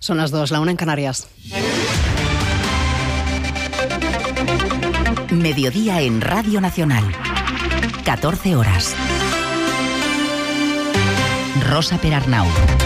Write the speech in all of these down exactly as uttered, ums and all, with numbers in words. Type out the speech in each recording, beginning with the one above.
Son las dos, la una en Canarias. Mediodía en Radio Nacional. catorce horas. Rosa Perarnau.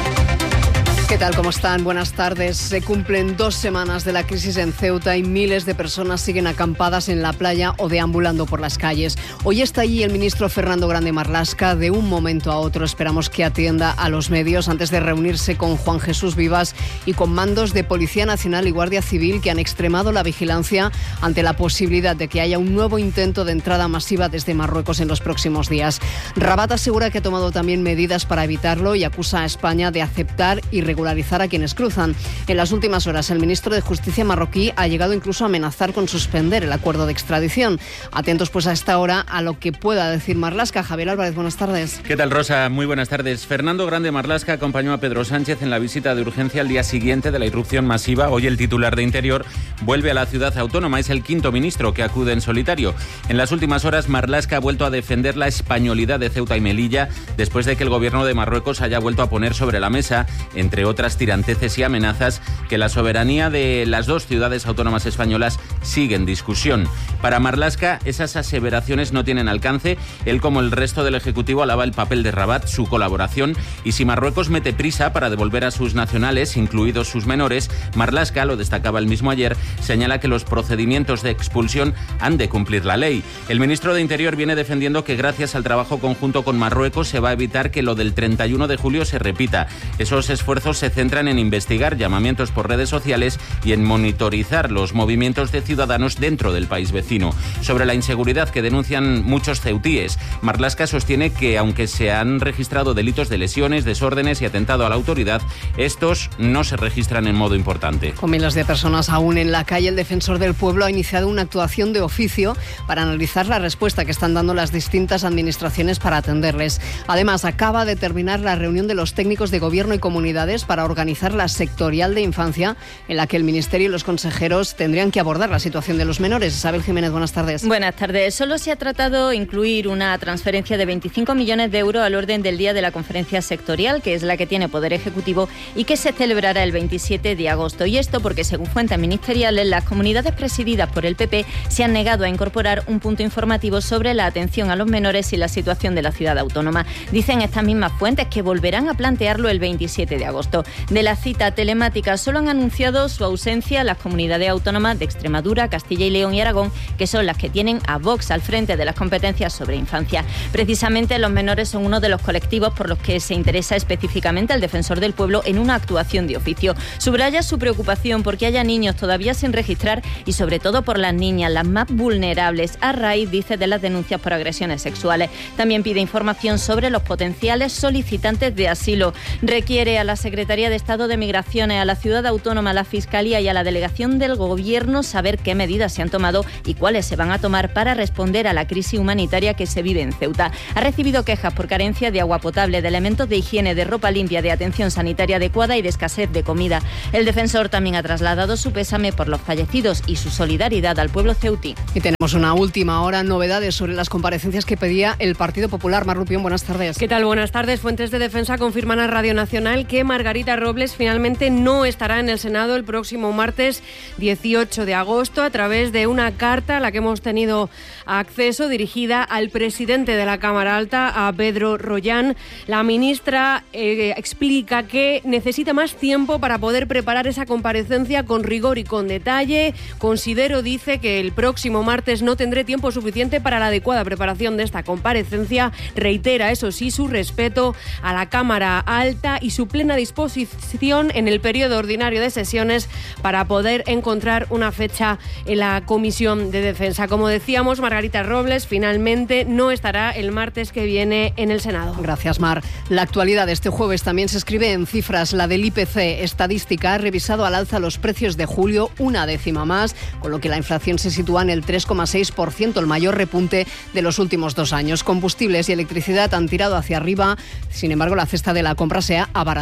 ¿Qué tal? ¿Cómo están? Buenas tardes. Se cumplen dos semanas de la crisis en Ceuta y miles de personas siguen acampadas en la playa o deambulando por las calles. Hoy está allí el ministro Fernando Grande Marlaska. De un momento a otro esperamos que atienda a los medios antes de reunirse con Juan Jesús Vivas y con mandos de Policía Nacional y Guardia Civil que han extremado la vigilancia ante la posibilidad de que haya un nuevo intento de entrada masiva desde Marruecos en los próximos días. Rabat asegura que ha tomado también medidas para evitarlo y acusa a España de aceptar y regularizar a quienes cruzan. En las últimas horas, el ministro de Justicia marroquí ha llegado incluso a amenazar con suspender el acuerdo de extradición. Atentos pues a esta hora a lo que pueda decir Marlaska. Javier Álvarez, buenas tardes. ¿Qué tal, Rosa? Muy buenas tardes. Fernando Grande Marlaska acompañó a Pedro Sánchez en la visita de urgencia al día siguiente de la irrupción masiva. Hoy el titular de Interior vuelve a la ciudad autónoma. Es el quinto ministro que acude en solitario. En las últimas horas, Marlaska ha vuelto a defender la españolidad de Ceuta y Melilla después de que el gobierno de Marruecos haya vuelto a poner sobre la mesa, entre otras tiranteces y amenazas, que la soberanía de las dos ciudades autónomas españolas sigue en discusión. Para Marlaska, esas aseveraciones no tienen alcance. Él, como el resto del Ejecutivo, alaba el papel de Rabat, su colaboración, y si Marruecos mete prisa para devolver a sus nacionales, incluidos sus menores, Marlaska, lo destacaba el mismo ayer, señala que los procedimientos de expulsión han de cumplir la ley. El ministro de Interior viene defendiendo que gracias al trabajo conjunto con Marruecos se va a evitar que lo del treinta y uno de julio se repita. Esos esfuerzos se centran en investigar llamamientos por redes sociales y en monitorizar los movimientos de ciudadanos dentro del país vecino. Sobre la inseguridad que denuncian muchos ceutíes, Marlaska sostiene que aunque se han registrado delitos de lesiones, desórdenes y atentado a la autoridad, estos no se registran en modo importante. Con miles de personas aún en la calle, el defensor del pueblo ha iniciado una actuación de oficio para analizar la respuesta que están dando las distintas administraciones para atenderles. Además, acaba de terminar la reunión de los técnicos de gobierno y comunidades para organizar la sectorial de infancia, en la que el Ministerio y los consejeros tendrían que abordar la situación de los menores. Isabel Jiménez, buenas tardes. Buenas tardes. Solo se ha tratado de incluir una transferencia de veinticinco millones de euros al orden del día de la conferencia sectorial, que es la que tiene Poder Ejecutivo y que se celebrará el veintisiete de agosto. Y esto porque, según fuentes ministeriales, las comunidades presididas por el P P se han negado a incorporar un punto informativo sobre la atención a los menores y la situación de la ciudad autónoma. Dicen estas mismas fuentes que volverán a plantearlo el veintisiete de agosto. De la cita telemática solo han anunciado su ausencia las comunidades autónomas de Extremadura, Castilla y León y Aragón, que son las que tienen a Vox al frente de las competencias sobre infancia. Precisamente los menores son uno de los colectivos por los que se interesa específicamente el defensor del pueblo en una actuación de oficio. Subraya su preocupación porque haya niños todavía sin registrar y sobre todo por las niñas, las más vulnerables, a raíz, dice, de las denuncias por agresiones sexuales. También pide información sobre los potenciales solicitantes de asilo. Requiere a la Secretaría de Estado de Migraciones, a la Ciudad Autónoma, a la Fiscalía y a la Delegación del Gobierno saber qué medidas se han tomado y cuáles se van a tomar para responder a la crisis humanitaria que se vive en Ceuta. Ha recibido quejas por carencia de agua potable, de elementos de higiene, de ropa limpia, de atención sanitaria adecuada y de escasez de comida. El defensor también ha trasladado su pésame por los fallecidos y su solidaridad al pueblo ceutí. Y tenemos una última hora, novedades sobre las comparecencias que pedía el Partido Popular. Mar Rupión, buenas tardes. ¿Qué tal? Buenas tardes. Fuentes de defensa confirman a Radio Nacional que Margarita Robles finalmente no estará en el Senado el próximo martes dieciocho de agosto a través de una carta a la que hemos tenido acceso dirigida al presidente de la Cámara Alta, a Pedro Rollán. La ministra eh, explica que necesita más tiempo para poder preparar esa comparecencia con rigor y con detalle. Considero, dice, que el próximo martes no tendré tiempo suficiente para la adecuada preparación de esta comparecencia. Reitera, eso sí, su respeto a la Cámara Alta y su plena disposición en el periodo ordinario de sesiones para poder encontrar una fecha en la Comisión de Defensa. Como decíamos, Margarita Robles finalmente no estará el martes que viene en el Senado. Gracias, Mar. La actualidad de este jueves también se escribe en cifras. La del I P C estadística ha revisado al alza los precios de julio una décima más, con lo que la inflación se sitúa en el tres coma seis por ciento, el mayor repunte de los últimos dos años. Combustibles y electricidad han tirado hacia arriba. Sin embargo, la cesta de la compra se ha abaratado. Manu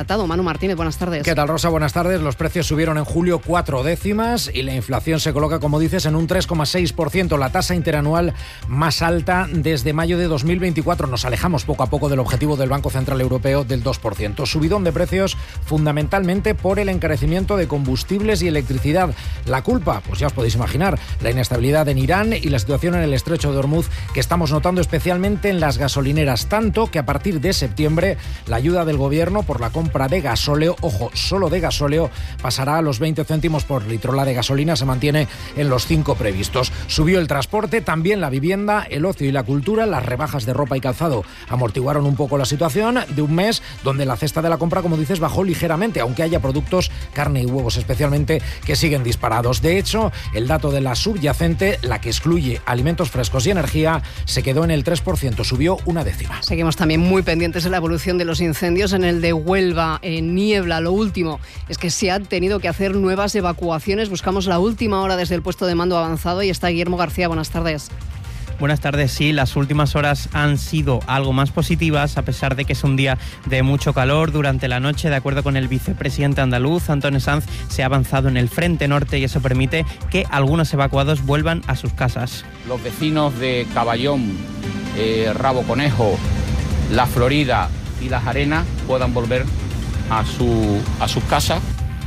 Martínez, buenas tardes. ¿Qué tal, Rosa? Buenas tardes. Los precios subieron en julio cuatro décimas y la inflación se coloca, como dices, en un tres coma seis por ciento, la tasa interanual más alta desde mayo de dos mil veinticuatro. Nos alejamos poco a poco del objetivo del Banco Central Europeo del dos por ciento. Subidón de precios fundamentalmente por el encarecimiento de combustibles y electricidad. La culpa, pues ya os podéis imaginar, la inestabilidad en Irán y la situación en el estrecho de Hormuz, que estamos notando especialmente en las gasolineras, tanto que a partir de septiembre la ayuda del gobierno por la compra de gasóleo, ojo, solo de gasóleo, pasará a los veinte céntimos por litro. La de gasolina se mantiene en los cinco previstos. Subió el transporte, también la vivienda, el ocio y la cultura. Las rebajas de ropa y calzado amortiguaron un poco la situación de un mes donde la cesta de la compra, como dices, bajó ligeramente, aunque haya productos, carne y huevos especialmente, que siguen disparados. De hecho, el dato de la subyacente, la que excluye alimentos frescos y energía, se quedó en el tres por ciento, subió una décima. Seguimos también muy pendientes de la evolución de los incendios en el de Huelva, en Niebla. Lo último es que se han tenido que hacer nuevas evacuaciones. Buscamos la última hora desde el puesto de mando avanzado y está Guillermo García. Buenas tardes. Buenas tardes. Sí, las últimas horas han sido algo más positivas, a pesar de que es un día de mucho calor. Durante la noche, de acuerdo con el vicepresidente andaluz, Antonio Sanz, se ha avanzado en el frente norte y eso permite que algunos evacuados vuelvan a sus casas. Los vecinos de Caballón, eh, Rabo Conejo, La Florida y Las Arenas puedan volver a, su, a sus casas.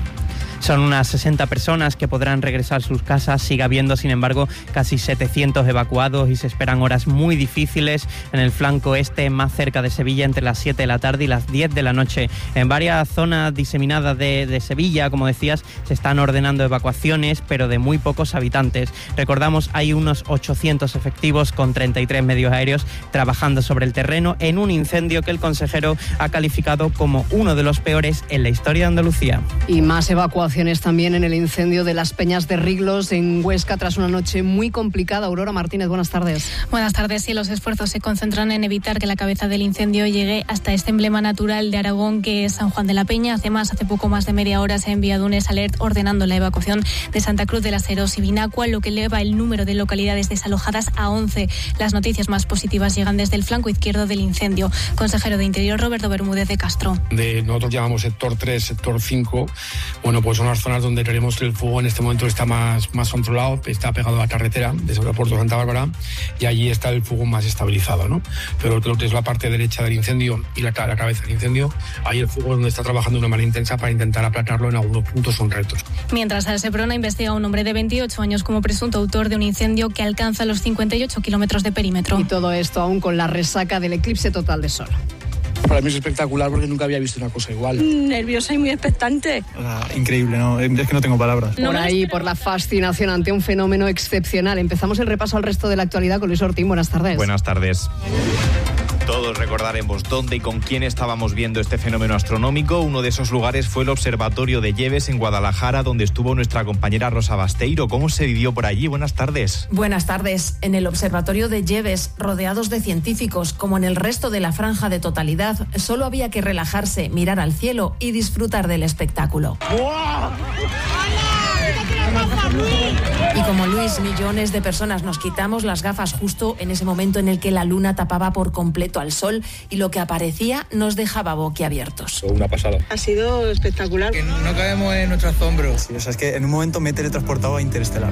Son unas sesenta personas que podrán regresar a sus casas. Sigue habiendo, sin embargo, casi setecientos evacuados y se esperan horas muy difíciles en el flanco este, más cerca de Sevilla, entre las siete de la tarde y las diez de la noche. En varias zonas diseminadas de, de Sevilla, como decías, se están ordenando evacuaciones, pero de muy pocos habitantes. Recordamos, hay unos ochocientos efectivos con treinta y tres medios aéreos trabajando sobre el terreno en un incendio que el consejero ha calificado como uno de los peores en la historia de Andalucía. Y más evacuaciones también en el incendio de las Peñas de Riglos en Huesca tras una noche muy complicada. Aurora Martínez, buenas tardes. Buenas tardes. Y los esfuerzos se concentran en evitar que la cabeza del incendio llegue hasta este emblema natural de Aragón, que es San Juan de la Peña. Hace más, hace poco más de media hora se ha enviado un alert ordenando la evacuación de Santa Cruz de las Heros y Vinacua, lo que eleva el número de localidades desalojadas a once. Las noticias más positivas llegan desde el flanco izquierdo del incendio. Consejero de Interior, Roberto Bermúdez de Castro. De, nosotros llamamos sector tres, sector cinco. Bueno, pues son las zonas donde creemos que el fuego en este momento está más, más controlado, está pegado a la carretera desde el aeropuerto de Santa Bárbara y allí está el fuego más estabilizado, ¿no? Pero creo que es la parte derecha del incendio y la, la cabeza del incendio, ahí el fuego es donde está trabajando de una manera intensa para intentar aplacarlo en algunos puntos concretos. Mientras, el Seprona investiga a un hombre de veintiocho años como presunto autor de un incendio que alcanza los cincuenta y ocho kilómetros de perímetro. Y todo esto aún con la resaca del eclipse total de sol. Para mí es espectacular porque nunca había visto una cosa igual. Nerviosa y muy expectante. Ah, increíble, ¿no? Es que no tengo palabras. Por ahí, por la fascinación ante un fenómeno excepcional. Empezamos el repaso al resto de la actualidad con Luis Ortín. Buenas tardes. Buenas tardes. Todos recordaremos dónde y con quién estábamos viendo este fenómeno astronómico. Uno de esos lugares fue el Observatorio de Lleves en Guadalajara, donde estuvo nuestra compañera Rosa Basteiro. ¿Cómo se vivió por allí? Buenas tardes. Buenas tardes. En el Observatorio de Lleves, rodeados de científicos, como en el resto de la franja de totalidad, solo había que relajarse, mirar al cielo y disfrutar del espectáculo. ¡Wow! Y como Luis, millones de personas nos quitamos las gafas justo en ese momento en el que la luna tapaba por completo al sol y lo que aparecía nos dejaba boquiabiertos. Una pasada. Ha sido espectacular. Que no cabemos en nuestro asombro. Sí, o sea, es que en un momento me he teletransportado a Interestelar.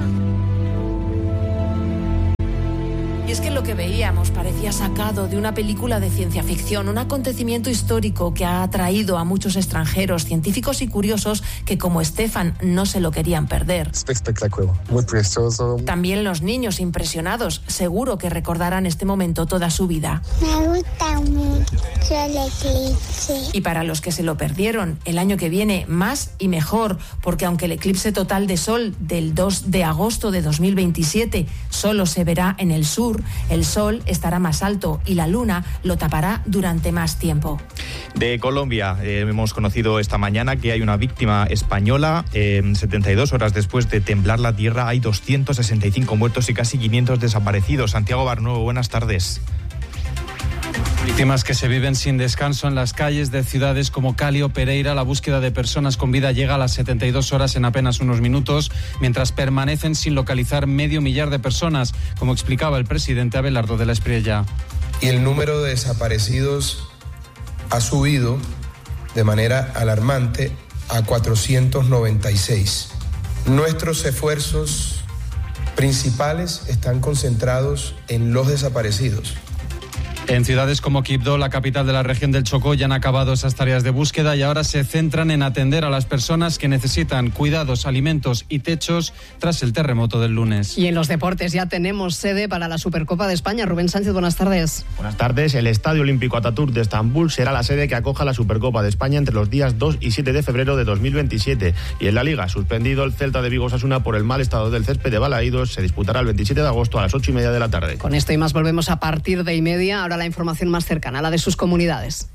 Y es que lo que veíamos parecía sacado de una película de ciencia ficción, un acontecimiento histórico que ha atraído a muchos extranjeros, científicos y curiosos que, como Estefan, no se lo querían perder. Espectáculo, muy precioso. También los niños impresionados, seguro que recordarán este momento toda su vida. Me gusta mucho el eclipse. Y para los que se lo perdieron, el año que viene más y mejor, porque aunque el eclipse total de sol del dos de agosto de dos mil veintisiete solo se verá en el sur, el sol estará más alto y la luna lo tapará durante más tiempo. De Colombia, eh, hemos conocido esta mañana que hay una víctima española. Eh, setenta y dos horas después de temblar la tierra hay doscientos sesenta y cinco muertos y casi quinientos desaparecidos. Santiago Barnuevo, buenas tardes. Víctimas que se viven sin descanso en las calles de ciudades como Cali o Pereira. La búsqueda de personas con vida llega a las setenta y dos horas en apenas unos minutos, mientras permanecen sin localizar medio millar de personas, como explicaba el presidente Abelardo de la Espriella. Y el número de desaparecidos ha subido de manera alarmante a cuatrocientos noventa y seis. Nuestros esfuerzos principales están concentrados en los desaparecidos. En ciudades como Quibdó, la capital de la región del Chocó, ya han acabado esas tareas de búsqueda y ahora se centran en atender a las personas que necesitan cuidados, alimentos y techos tras el terremoto del lunes. Y en los deportes ya tenemos sede para la Supercopa de España. Rubén Sánchez, buenas tardes. Buenas tardes. El Estadio Olímpico Atatürk de Estambul será la sede que acoja la Supercopa de España entre los días dos y siete de febrero de dos mil veintisiete. Y en la Liga, suspendido el Celta de Vigo Osasuna por el mal estado del césped de Balaídos, se disputará el veintisiete de agosto a las ocho y media de la tarde. Con esto y más volvemos a partir de y media. Ahora la información más cercana, la de sus comunidades.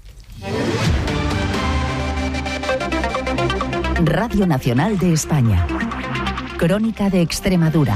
Radio Nacional de España. Crónica de Extremadura.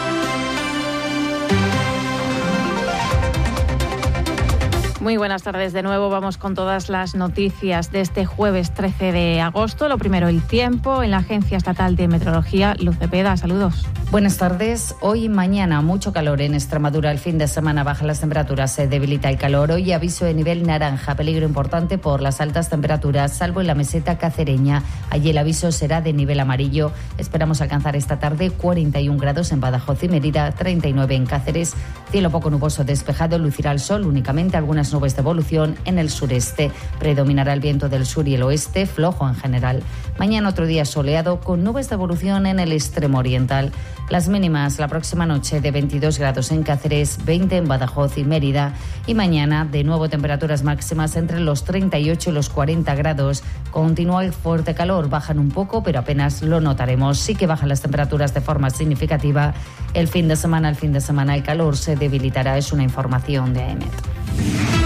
Muy buenas tardes de nuevo. Vamos con todas las noticias de este jueves trece de agosto. Lo primero, el tiempo. En la Agencia Estatal de Meteorología, Luz Cepeda, saludos. Buenas tardes. Hoy y mañana mucho calor en Extremadura. El fin de semana bajan las temperaturas, se debilita el calor. Hoy aviso de nivel naranja, peligro importante por las altas temperaturas, salvo en la meseta cacereña. Allí el aviso será de nivel amarillo. Esperamos alcanzar esta tarde cuarenta y un grados en Badajoz y Mérida, treinta y nueve en Cáceres. Cielo poco nuboso despejado, lucirá el sol, únicamente algunas nubes de evolución en el sureste. Predominará el viento del sur y el oeste, flojo en general. Mañana otro día soleado con nubes de evolución en el extremo oriental. Las mínimas la próxima noche de veintidós grados en Cáceres, veinte en Badajoz y Mérida. Y mañana de nuevo temperaturas máximas entre los treinta y ocho y los cuarenta grados. Continúa el fuerte calor, bajan un poco pero apenas lo notaremos. Sí que bajan las temperaturas de forma significativa. El fin de semana, el fin de semana el calor se debilitará, es una información de A E M E T.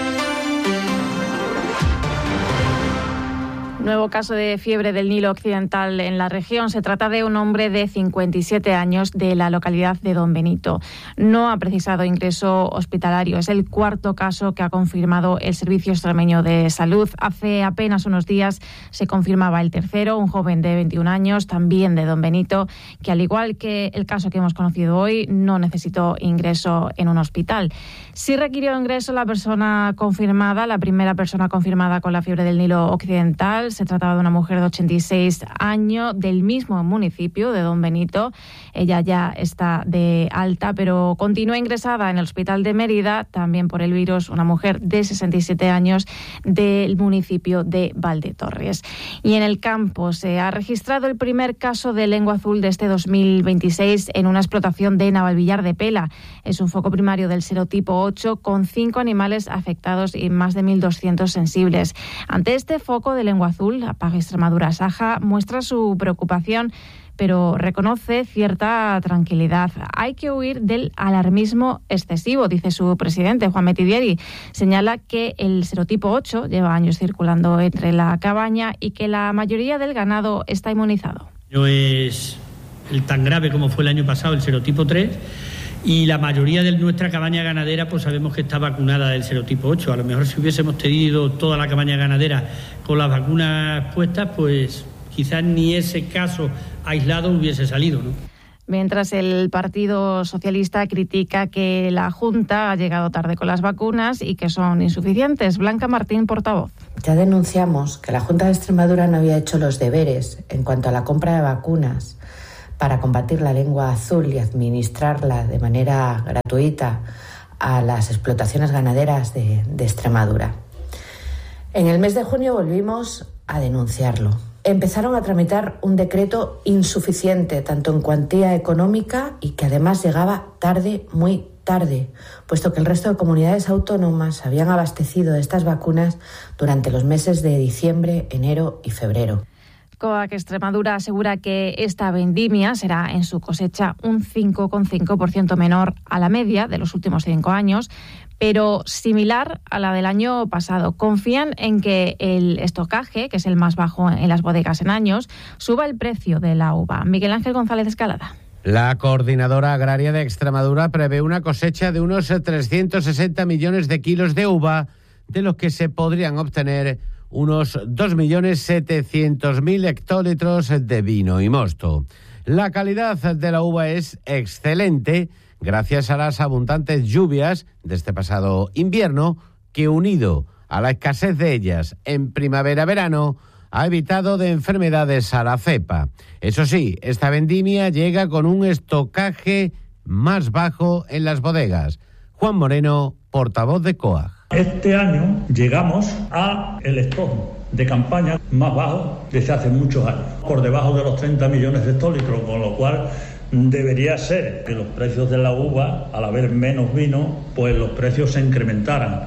Nuevo caso de fiebre del Nilo Occidental en la región. Se trata de un hombre de cincuenta y siete años de la localidad de Don Benito. No ha precisado ingreso hospitalario. Es el cuarto caso que ha confirmado el Servicio Extremeño de Salud. Hace apenas unos días se confirmaba el tercero, un joven de veintiún años, también de Don Benito, que al igual que el caso que hemos conocido hoy, no necesitó ingreso en un hospital. Sí requirió ingreso la persona confirmada, la primera persona confirmada con la fiebre del Nilo Occidental. Se trataba de una mujer de ochenta y seis años del mismo municipio de Don Benito. Ella ya está de alta, pero continúa ingresada en el hospital de Mérida, también por el virus, una mujer de sesenta y siete años del municipio de Valdetorres. Y en el campo se ha registrado el primer caso de lengua azul de este dos mil veintiséis en una explotación de Navalvillar de Pela. Es un foco primario del serotipo ocho con cinco animales afectados y más de mil doscientos sensibles. Ante este foco de lengua azul, la P A G Extremadura Saja muestra su preocupación, pero reconoce cierta tranquilidad. Hay que huir del alarmismo excesivo, dice su presidente, Juan Metidieri. Señala que el serotipo ocho lleva años circulando entre la cabaña y que la mayoría del ganado está inmunizado. No es el tan grave como fue el año pasado, el serotipo tres, y la mayoría de nuestra cabaña ganadera pues sabemos que está vacunada del serotipo ocho. A lo mejor si hubiésemos tenido toda la cabaña ganadera con las vacunas puestas, pues quizás ni ese caso aislado hubiese salido, ¿no? Mientras el Partido Socialista critica que la Junta ha llegado tarde con las vacunas y que son insuficientes. Blanca Martín, portavoz. Ya denunciamos que la Junta de Extremadura no había hecho los deberes en cuanto a la compra de vacunas para combatir la lengua azul y administrarla de manera gratuita a las explotaciones ganaderas de, de Extremadura. En el mes de junio volvimos a denunciarlo. Empezaron a tramitar un decreto insuficiente, tanto en cuantía económica y que además llegaba tarde, muy tarde, puesto que el resto de comunidades autónomas habían abastecido de estas vacunas durante los meses de diciembre, enero y febrero. COAC Extremadura asegura que esta vendimia será en su cosecha un cinco coma cinco por ciento menor a la media de los últimos cinco años, pero similar a la del año pasado. Confían en que el estocaje, que es el más bajo en las bodegas en años, suba el precio de la uva. Miguel Ángel González Escalada. La Coordinadora Agraria de Extremadura prevé una cosecha de unos trescientos sesenta millones de kilos de uva, de los que se podrían obtener unos dos millones setecientos mil hectolitros de vino y mosto. La calidad de la uva es excelente gracias a las abundantes lluvias de este pasado invierno que, unido a la escasez de ellas en primavera-verano ha evitado de enfermedades a la cepa. Eso sí, esta vendimia llega con un estocaje más bajo en las bodegas. Juan Moreno, portavoz de COAG. Este año llegamos a el stock de campaña más bajo desde hace muchos años, por debajo de los treinta millones de hectolitros, con lo cual debería ser que los precios de la uva, al haber menos vino, pues los precios se incrementaran.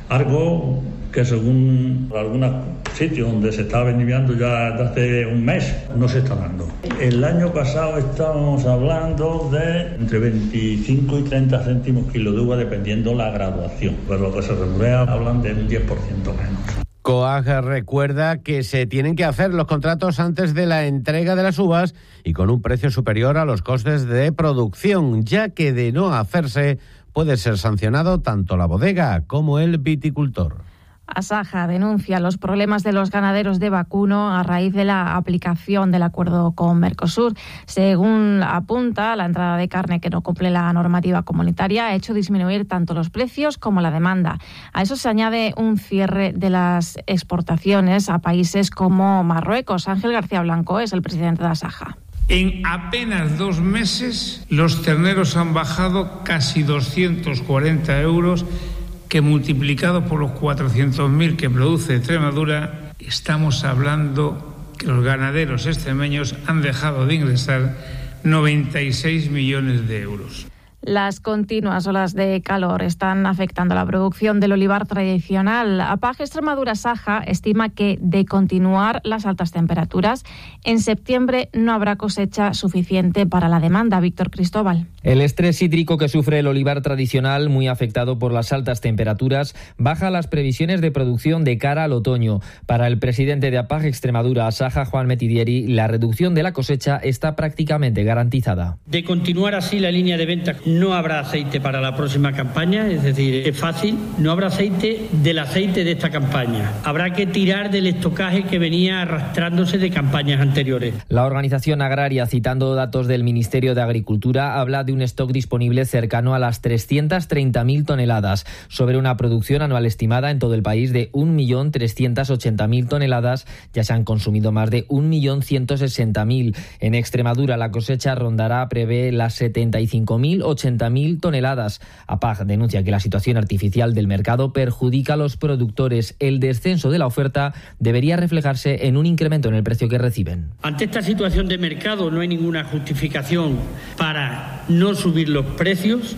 Algo que según algunos sitios donde se está vendimiando ya desde hace un mes, no se está dando. El año pasado estábamos hablando de entre veinticinco y treinta céntimos kilo de uva, dependiendo la graduación. Pero lo que se rumorea hablan de un diez por ciento menos. COAG recuerda que se tienen que hacer los contratos antes de la entrega de las uvas y con un precio superior a los costes de producción, ya que de no hacerse puede ser sancionado tanto la bodega como el viticultor. Asaja denuncia los problemas de los ganaderos de vacuno a raíz de la aplicación del acuerdo con Mercosur. Según apunta, la entrada de carne que no cumple la normativa comunitaria ha hecho disminuir tanto los precios como la demanda. A eso se añade un cierre de las exportaciones a países como Marruecos. Ángel García Blanco es el presidente de Asaja. En apenas dos meses los terneros han bajado casi doscientos cuarenta euros, que multiplicado por los cuatrocientos mil que produce Extremadura, estamos hablando que los ganaderos extremeños han dejado de ingresar noventa y seis millones de euros. Las continuas olas de calor están afectando la producción del olivar tradicional. APAG Extremadura Saja estima que, de continuar las altas temperaturas, en septiembre no habrá cosecha suficiente para la demanda. Víctor Cristóbal. El estrés hídrico que sufre el olivar tradicional, muy afectado por las altas temperaturas, baja las previsiones de producción de cara al otoño. Para el presidente de APAG Extremadura Saja, Juan Metidieri, la reducción de la cosecha está prácticamente garantizada. De continuar así la línea de venta, no habrá aceite para la próxima campaña, es decir, es fácil, no habrá aceite del aceite de esta campaña. Habrá que tirar del estocaje que venía arrastrándose de campañas anteriores. La organización agraria, citando datos del Ministerio de Agricultura, habla de un stock disponible cercano a las trescientas treinta mil toneladas, sobre una producción anual estimada en todo el país de un millón trescientas ochenta mil toneladas. Ya se han consumido más de un millón ciento sesenta mil. En Extremadura la cosecha rondará, prevé, las setenta y cinco mil, ochenta mil toneladas. APAG denuncia que la situación artificial del mercado perjudica a los productores. El descenso de la oferta debería reflejarse en un incremento en el precio que reciben. Ante esta situación de mercado no hay ninguna justificación para no subir los precios,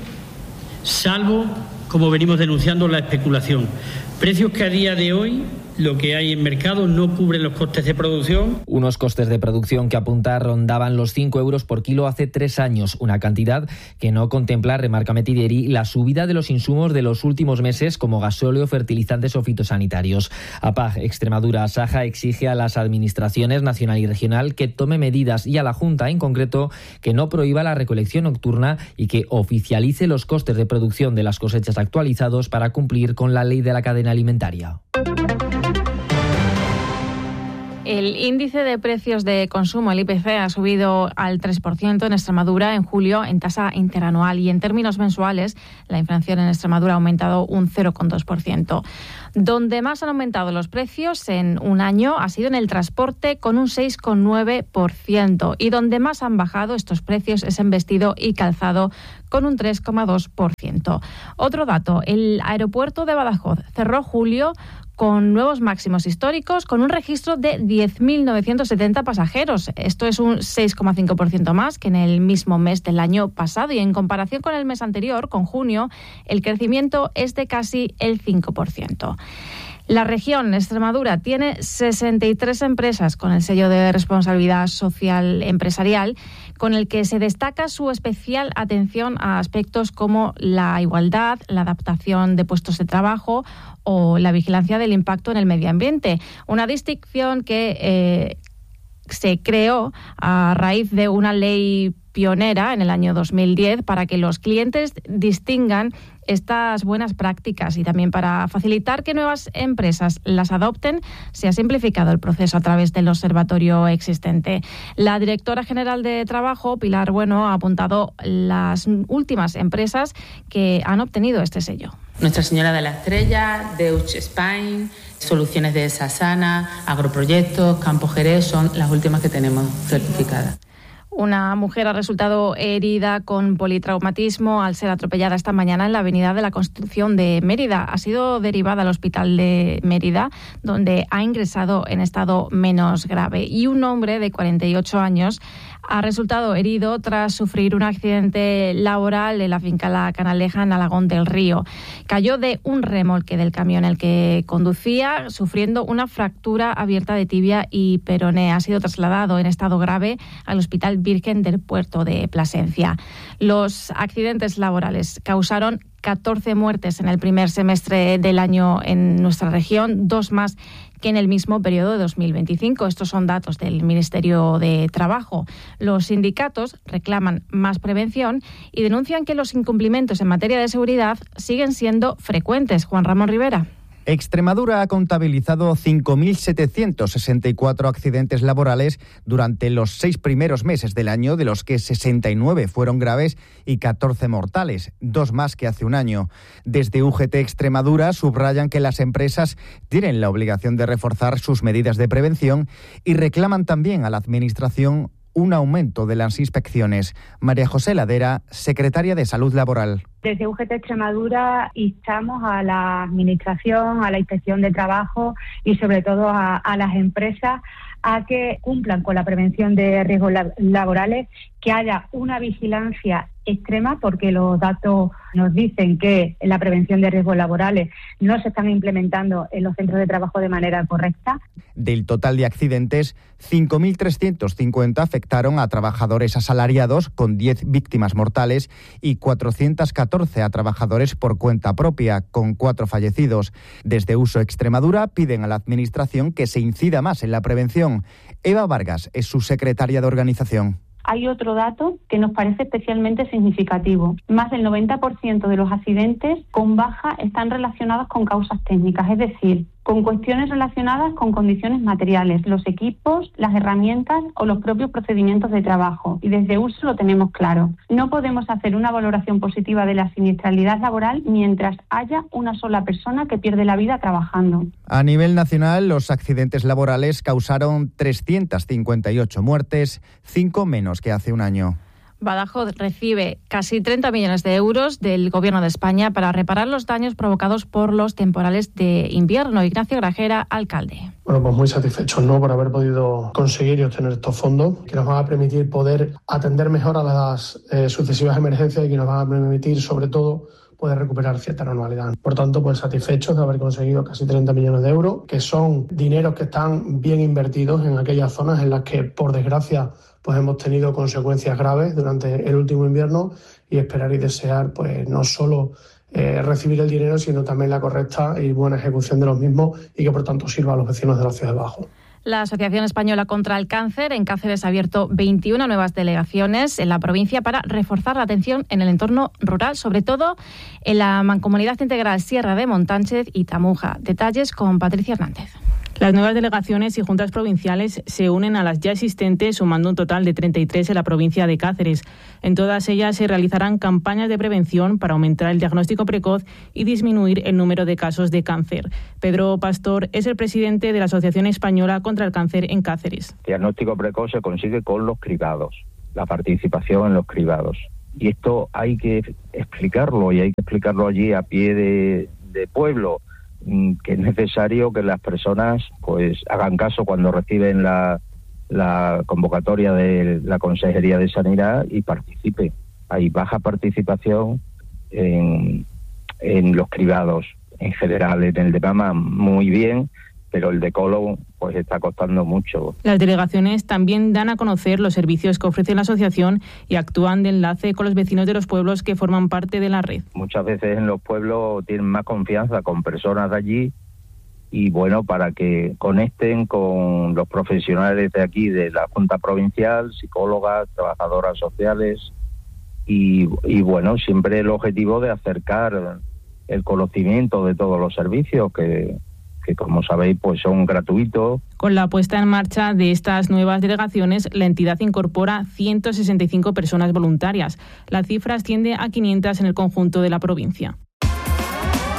salvo, como venimos denunciando, la especulación. Precios que a día de hoy lo que hay en mercado no cubre los costes de producción. Unos costes de producción que apunta rondaban los cinco euros por kilo hace tres años, una cantidad que no contempla, remarca Metidieri, la subida de los insumos de los últimos meses como gasóleo, fertilizantes o fitosanitarios. APAG Extremadura Saja exige a las administraciones nacional y regional que tome medidas y a la Junta en concreto que no prohíba la recolección nocturna y que oficialice los costes de producción de las cosechas actualizados para cumplir con la ley de la cadena alimentaria. El índice de precios de consumo, el I P C, ha subido al tres por ciento en Extremadura en julio en tasa interanual y en términos mensuales la inflación en Extremadura ha aumentado un cero coma dos por ciento. Donde más han aumentado los precios en un año ha sido en el transporte con un seis coma nueve por ciento y donde más han bajado estos precios es en vestido y calzado con un tres coma dos por ciento. Otro dato, el aeropuerto de Badajoz cerró julio con nuevos máximos históricos, con un registro de diez mil novecientos setenta pasajeros. Esto es un seis coma cinco por ciento más que en el mismo mes del año pasado y en comparación con el mes anterior, con junio, el crecimiento es de casi el cinco por ciento. La región Extremadura tiene sesenta y tres empresas con el sello de responsabilidad social empresarial, con el que se destaca su especial atención a aspectos como la igualdad, la adaptación de puestos de trabajo o la vigilancia del impacto en el medio ambiente. Una distinción que eh, se creó a raíz de una ley pionera en el año dos mil diez para que los clientes distingan estas buenas prácticas y también para facilitar que nuevas empresas las adopten, se ha simplificado el proceso a través del observatorio existente. La directora general de Trabajo, Pilar Bueno, ha apuntado las últimas empresas que han obtenido este sello. Nuestra Señora de la Estrella, Deutsche Spain, Soluciones de Sasana, Agroproyectos, Campo Jerez son las últimas que tenemos certificadas. Una mujer ha resultado herida con politraumatismo al ser atropellada esta mañana en la avenida de la Constitución de Mérida. Ha sido derivada al hospital de Mérida, donde ha ingresado en estado menos grave. Y un hombre de cuarenta y ocho años ha resultado herido tras sufrir un accidente laboral en la finca La Canaleja, en Alagón del Río. Cayó de un remolque del camión en el que conducía, sufriendo una fractura abierta de tibia y peroné. Ha sido trasladado en estado grave al Hospital Virgen del Puerto de Plasencia. Los accidentes laborales causaron catorce muertes en el primer semestre del año en nuestra región, dos más que en el mismo periodo de dos mil veinticinco. Estos son datos del Ministerio de Trabajo. Los sindicatos reclaman más prevención y denuncian que los incumplimientos en materia de seguridad siguen siendo frecuentes. Juan Ramón Rivera. Extremadura ha contabilizado cinco mil setecientos sesenta y cuatro accidentes laborales durante los seis primeros meses del año, de los que sesenta y nueve fueron graves y catorce mortales, dos más que hace un año. Desde U G T Extremadura subrayan que las empresas tienen la obligación de reforzar sus medidas de prevención y reclaman también a la Administración un aumento de las inspecciones. María José Ladera, secretaria de Salud Laboral. Desde U G T Extremadura instamos a la Administración, a la Inspección de Trabajo y sobre todo a, a las empresas a que cumplan con la prevención de riesgos laborales, que haya una vigilancia extrema, porque los datos nos dicen que la prevención de riesgos laborales no se están implementando en los centros de trabajo de manera correcta. Del total de accidentes, cinco mil trescientos cincuenta afectaron a trabajadores asalariados, con diez víctimas mortales, y cuatrocientos catorce a trabajadores por cuenta propia, con cuatro fallecidos. Desde Uso Extremadura piden a la Administración que se incida más en la prevención. Eva Vargas es su secretaria de organización. Hay otro dato que nos parece especialmente significativo. Más del noventa por ciento de los accidentes con baja están relacionados con causas técnicas, es decir, con cuestiones relacionadas con condiciones materiales, los equipos, las herramientas o los propios procedimientos de trabajo. Y desde U S O lo tenemos claro. No podemos hacer una valoración positiva de la siniestralidad laboral mientras haya una sola persona que pierde la vida trabajando. A nivel nacional, los accidentes laborales causaron trescientas cincuenta y ocho muertes, cinco menos que hace un año. Badajoz recibe casi treinta millones de euros del Gobierno de España para reparar los daños provocados por los temporales de invierno. Ignacio Grajera, alcalde. Bueno, pues muy satisfechos, ¿no?, por haber podido conseguir y obtener estos fondos que nos van a permitir poder atender mejor a las eh, sucesivas emergencias y que nos van a permitir, sobre todo, poder recuperar cierta normalidad. Por tanto, pues satisfechos de haber conseguido casi treinta millones de euros, que son dineros que están bien invertidos en aquellas zonas en las que, por desgracia, pues hemos tenido consecuencias graves durante el último invierno, y esperar y desear pues no solo eh, recibir el dinero, sino también la correcta y buena ejecución de los mismos, y que por tanto sirva a los vecinos de la ciudad de Badajoz. La Asociación Española contra el Cáncer en Cáceres ha abierto veintiuna nuevas delegaciones en la provincia para reforzar la atención en el entorno rural, sobre todo en la Mancomunidad Integral Sierra de Montánchez y Tamuja. Detalles con Patricia Hernández. Las nuevas delegaciones y juntas provinciales se unen a las ya existentes, sumando un total de treinta y tres en la provincia de Cáceres. En todas ellas se realizarán campañas de prevención para aumentar el diagnóstico precoz y disminuir el número de casos de cáncer. Pedro Pastor es el presidente de la Asociación Española contra el Cáncer en Cáceres. El diagnóstico precoz se consigue con los cribados, la participación en los cribados. Y esto hay que explicarlo, y hay que explicarlo allí a pie de, de pueblo, que es necesario que las personas pues hagan caso cuando reciben la, la convocatoria de la Consejería de Sanidad y participen. Hay baja participación en, en los cribados en general. En el de mama muy bien, pero el de colon pues está costando mucho. Las delegaciones también dan a conocer los servicios que ofrece la asociación y actúan de enlace con los vecinos de los pueblos que forman parte de la red. Muchas veces en los pueblos tienen más confianza con personas de allí, y bueno, para que conecten con los profesionales de aquí, de la Junta Provincial, psicólogas, trabajadoras sociales, y, y bueno, siempre el objetivo de acercar el conocimiento de todos los servicios que que como sabéis pues son gratuitos. Con la puesta en marcha de estas nuevas delegaciones, la entidad incorpora ciento sesenta y cinco personas voluntarias. La cifra asciende a quinientas en el conjunto de la provincia.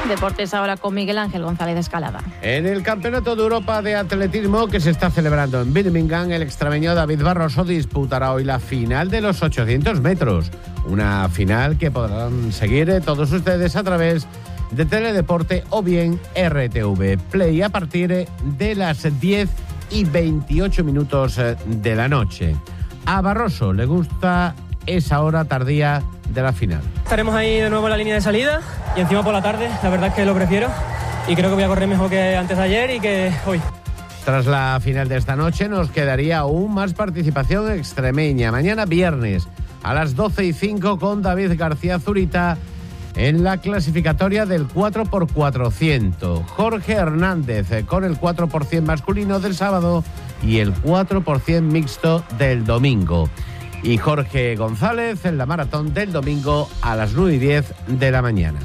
Deportes ahora con Miguel Ángel González de Escalada. En el Campeonato de Europa de Atletismo que se está celebrando en Birmingham, el extremeño David Barroso disputará hoy la final de los ochocientos metros. Una final que podrán seguir todos ustedes a través de Teledeporte o bien R T V Play a partir de las diez y veintiocho minutos de la noche. A Barroso le gusta esa hora tardía de la final. Estaremos ahí de nuevo en la línea de salida y encima por la tarde, la verdad es que lo prefiero y creo que voy a correr mejor que antes de ayer y que hoy. Tras la final de esta noche nos quedaría aún más participación extremeña. Mañana viernes a las doce y cinco con David García Zurita en la clasificatoria del cuatro por cuatrocientos. Jorge Hernández con el cuatro por ciento masculino del sábado y el cuatro por ciento mixto del domingo. Y Jorge González en la maratón del domingo a las nueve y diez de la mañana.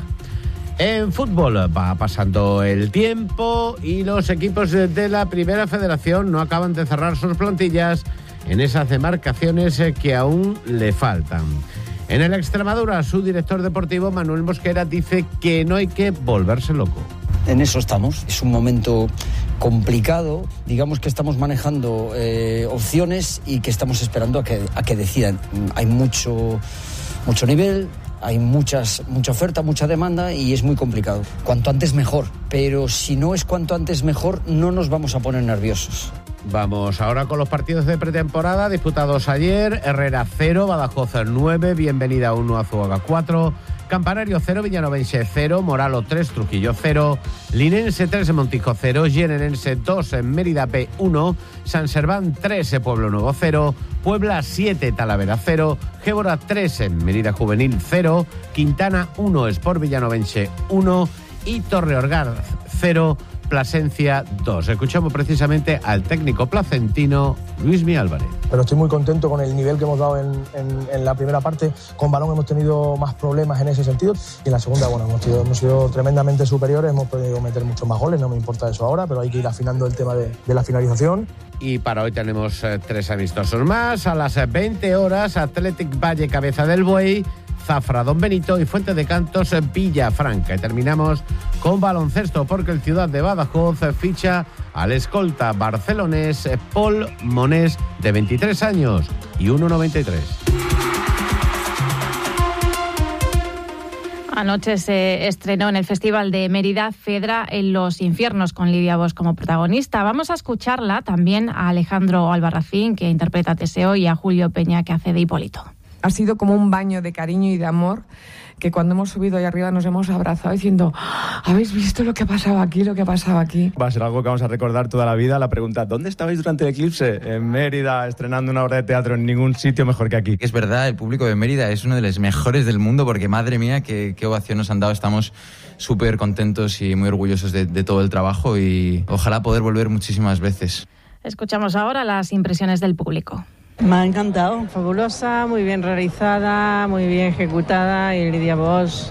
En fútbol va pasando el tiempo y los equipos de la Primera Federación no acaban de cerrar sus plantillas en esas demarcaciones que aún le faltan. En el Extremadura, su director deportivo Manuel Mosquera dice que no hay que volverse loco. En eso estamos. Es un momento complicado. Digamos que estamos manejando eh, opciones y que estamos esperando a que, a que decidan. Hay mucho, mucho nivel, hay muchas, mucha oferta, mucha demanda y es muy complicado. Cuanto antes mejor. Pero si no es cuanto antes mejor, no nos vamos a poner nerviosos. Vamos ahora con los partidos de pretemporada disputados ayer. Herrera cero, Badajoz nueve, Bienvenida uno, Azuaga cuatro, Campanario cero, Villanovense cero, Moralo tres, Trujillo cero, Linense tres, Montijo cero, Jienense dos, Mérida B uno, San Serván tres, Pueblo Nuevo cero, Puebla siete, Talavera cero, Gébora tres, Mérida Juvenil cero, Quintana uno, Sport Villanovense uno y Torreorgar cero, Plasencia dos. Escuchamos precisamente al técnico placentino Luismi Álvarez. Pero estoy muy contento con el nivel que hemos dado en, en, en la primera parte. Con balón hemos tenido más problemas en ese sentido. Y en la segunda, bueno, hemos, sido, hemos sido tremendamente superiores, hemos podido meter muchos más goles, no me importa eso ahora, pero hay que ir afinando el tema de, de la finalización. Y para hoy tenemos eh, tres amistosos más. A las veinte horas, Athletic Valle Cabeza del Buey, Zafra Don Benito y Fuente de Cantos Villafranca. Y terminamos con baloncesto porque el Ciudad de Badajoz ficha al escolta barcelonés Paul Monés, de veintitrés años y uno noventa y tres. Anoche se estrenó en el Festival de Mérida Fedra en los Infiernos con Lidia Bosch como protagonista. Vamos a escucharla también a Alejandro Albarracín, que interpreta a Teseo, y a Julio Peña, que hace de Hipólito. Ha sido como un baño de cariño y de amor, que cuando hemos subido ahí arriba nos hemos abrazado diciendo: ¿habéis visto lo que ha pasado aquí, lo que ha pasado aquí? Va a ser algo que vamos a recordar toda la vida. La pregunta: ¿dónde estabais durante el eclipse? En Mérida, estrenando una obra de teatro, en ningún sitio mejor que aquí. Es verdad, el público de Mérida es uno de los mejores del mundo, porque madre mía, qué, qué ovación nos han dado. Estamos súper contentos y muy orgullosos de, de todo el trabajo y ojalá poder volver muchísimas veces. Escuchamos ahora las impresiones del público. Me ha encantado, fabulosa, muy bien realizada, muy bien ejecutada, y Lidia Bosch,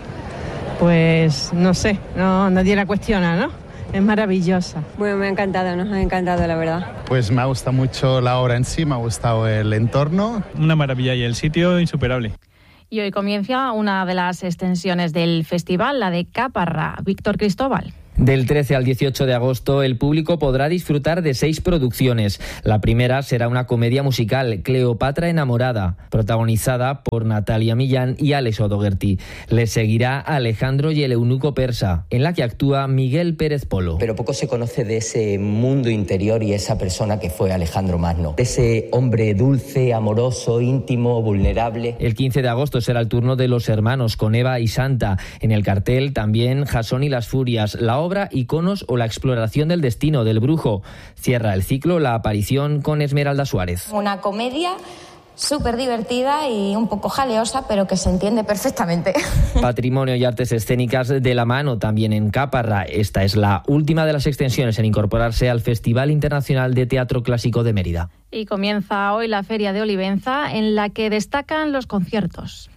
pues no sé, no, nadie la cuestiona, ¿no? Es maravillosa. Bueno, me ha encantado, nos ha encantado, la verdad. Pues me ha gustado mucho la obra en sí, me ha gustado el entorno. Una maravilla y el sitio insuperable. Y hoy comienza una de las extensiones del festival, la de Caparra. Víctor Cristóbal. Del trece al dieciocho de agosto, el público podrá disfrutar de seis producciones. La primera será una comedia musical, Cleopatra enamorada, protagonizada por Natalia Millán y Alex O'Doherty. Le seguirá Alejandro y el eunuco persa, en la que actúa Miguel Pérez Polo. Pero poco se conoce de ese mundo interior y esa persona que fue Alejandro Magno. Ese hombre dulce, amoroso, íntimo, vulnerable. El quince de agosto será el turno de Los Hermanos, con Eva y Santa. En el cartel también Jasón y las Furias, la obra Iconos o la exploración del destino del brujo. Cierra el ciclo la aparición con Esmeralda Suárez. Una comedia súper divertida y un poco jaleosa, pero que se entiende perfectamente. Patrimonio y artes escénicas de la mano también en Caparra. Esta es la última de las extensiones en incorporarse al Festival Internacional de Teatro Clásico de Mérida. Y comienza hoy la Feria de Olivenza, en la que destacan los conciertos.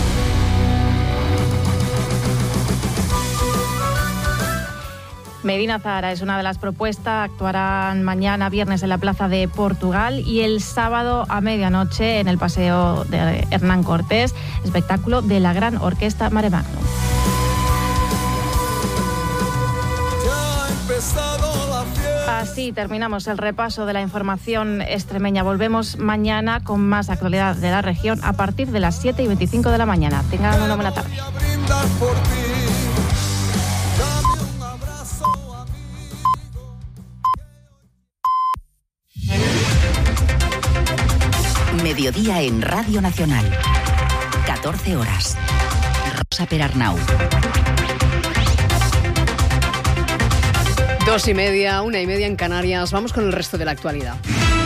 Medina Zahara es una de las propuestas. Actuarán mañana viernes en la Plaza de Portugal y el sábado a medianoche en el Paseo de Hernán Cortés, espectáculo de la Gran Orquesta Mare Magnum. Así terminamos el repaso de la información extremeña. Volvemos mañana con más actualidad de la región a partir de las siete y veinticinco de la mañana. Tengan una buena tarde. Mediodía en Radio Nacional. catorce horas. Rosa Perarnau. Dos y media, una y media en Canarias. Vamos con el resto de la actualidad.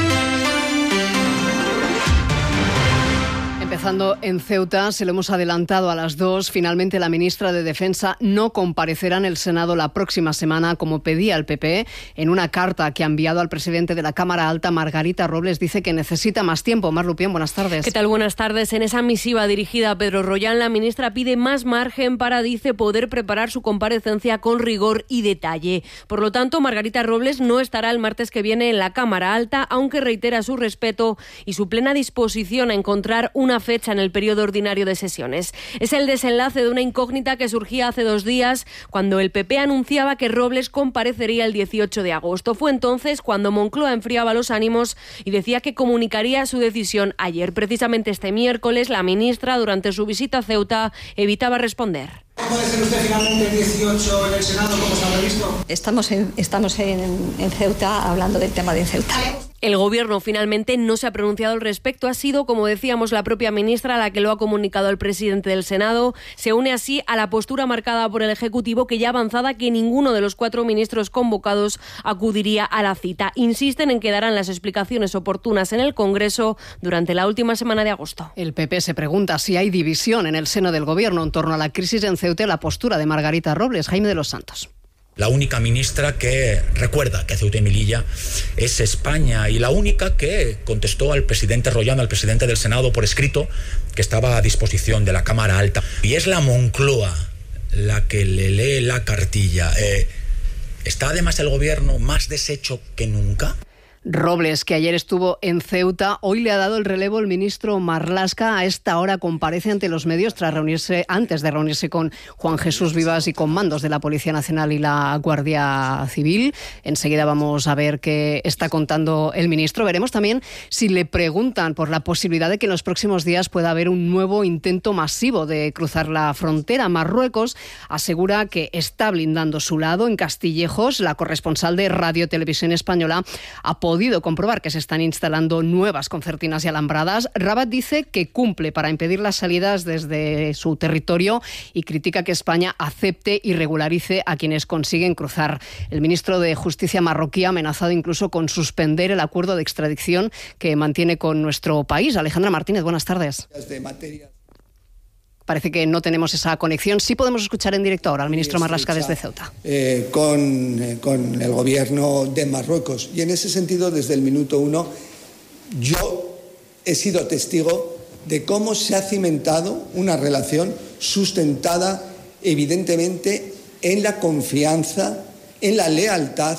Empezando en Ceuta, se lo hemos adelantado a las dos. Finalmente, la ministra de Defensa no comparecerá en el Senado la próxima semana, como pedía el P P. En una carta que ha enviado al presidente de la Cámara Alta, Margarita Robles, dice que necesita más tiempo. Mar Lupián, buenas tardes. ¿Qué tal? Buenas tardes. En esa misiva dirigida a Pedro Rollán, la ministra pide más margen para, dice, poder preparar su comparecencia con rigor y detalle. Por lo tanto, Margarita Robles no estará el martes que viene en la Cámara Alta, aunque reitera su respeto y su plena disposición a encontrar una fecha en el periodo ordinario de sesiones. Es el desenlace de una incógnita que surgía hace dos días cuando el P P anunciaba que Robles comparecería el dieciocho de agosto. Fue entonces cuando Moncloa enfriaba los ánimos y decía que comunicaría su decisión ayer. Precisamente este miércoles, la ministra, durante su visita a Ceuta, evitaba responder. ¿Puede ser usted finalmente el dieciocho en el Senado, como se ha previsto? Estamos en, estamos en, en Ceuta hablando del tema de Ceuta. El Gobierno finalmente no se ha pronunciado al respecto. Ha sido, como decíamos, la propia ministra la que lo ha comunicado al presidente del Senado. Se une así a la postura marcada por el Ejecutivo, que ya avanzada que ninguno de los cuatro ministros convocados acudiría a la cita. Insisten en que darán las explicaciones oportunas en el Congreso durante la última semana de agosto. El P P se pregunta si hay división en el seno del Gobierno en torno a la crisis en Ceuta y la postura de Margarita Robles. Jaime de los Santos. La única ministra que recuerda que Ceuta y Melilla es España y la única que contestó al presidente Rollán, al presidente del Senado, por escrito, que estaba a disposición de la Cámara Alta. Y es la Moncloa la que le lee la cartilla. Eh, ¿Está además el Gobierno más deshecho que nunca? Robles, que ayer estuvo en Ceuta, hoy le ha dado el relevo el ministro Marlaska. A esta hora comparece ante los medios tras reunirse, antes de reunirse con Juan Jesús Vivas y con mandos de la Policía Nacional y la Guardia Civil. Enseguida vamos a ver qué está contando el ministro. Veremos también si le preguntan por la posibilidad de que en los próximos días pueda haber un nuevo intento masivo de cruzar la frontera. Marruecos asegura que está blindando su lado. En Castillejos, la corresponsal de Radio Televisión Española ha podido comprobar que se están instalando nuevas concertinas y alambradas. Rabat dice que cumple para impedir las salidas desde su territorio y critica que España acepte y regularice a quienes consiguen cruzar. El ministro de Justicia marroquí ha amenazado incluso con suspender el acuerdo de extradición que mantiene con nuestro país. Alejandra Martínez, buenas tardes. Parece que no tenemos esa conexión. Sí podemos escuchar en directo ahora al ministro Marlaska desde Ceuta. Eh, con, eh, con el gobierno de Marruecos. Y en ese sentido, desde el minuto uno, yo he sido testigo de cómo se ha cimentado una relación sustentada, evidentemente, en la confianza, en la lealtad,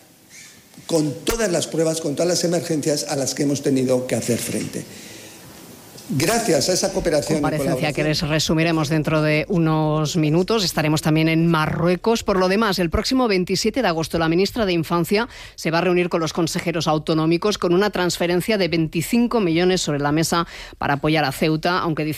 con todas las pruebas, con todas las emergencias a las que hemos tenido que hacer frente. Gracias a esa cooperación. Comparecencia que les resumiremos dentro de unos minutos. Estaremos también en Marruecos. Por lo demás, el próximo veintisiete de agosto la ministra de Infancia se va a reunir con los consejeros autonómicos con una transferencia de veinticinco millones sobre la mesa para apoyar a Ceuta, aunque dice